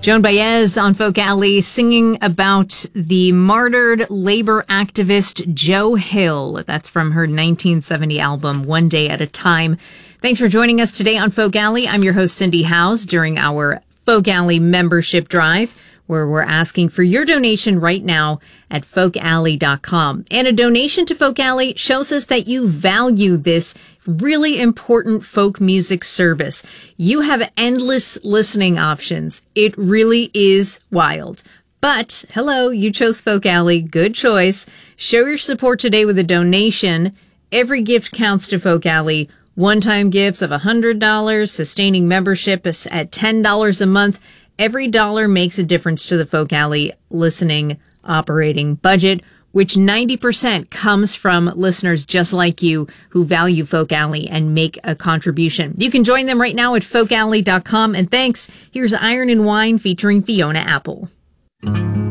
Joan Baez on Folk Alley singing about the martyred labor activist Joe Hill. That's from her 1970 album, One Day at a Time. Thanks for joining us today on Folk Alley. I'm your host, Cindy Howes, during our Folk Alley membership drive, where we're asking for your donation right now at folkalley.com. And a donation to Folk Alley shows us that you value this really important folk music service. You have endless listening options. It really is wild. But, hello, you chose Folk Alley. Good choice. Show your support today with a donation. Every gift counts to Folk Alley. One-time gifts of $100, sustaining membership at $10 a month. Every dollar makes a difference to the Folk Alley listening operating budget, which 90% comes from listeners just like you who value Folk Alley and make a contribution. You can join them right now at folkalley.com. And thanks. Here's Iron and Wine featuring Fiona Apple.